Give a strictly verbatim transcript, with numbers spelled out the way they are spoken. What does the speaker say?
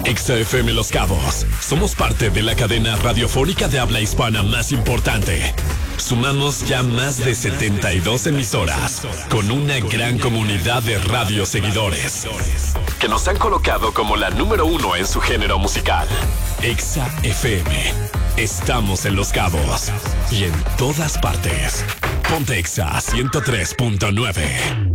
Exa F M Los Cabos. Somos parte de la cadena radiofónica de habla hispana más importante. Sumamos ya más de setenta y dos emisoras, con una gran comunidad de radioseguidores, que nos han colocado como la número uno en su género musical. Exa F M. Estamos en Los Cabos y en todas partes. Ponte Exa ciento tres punto nueve.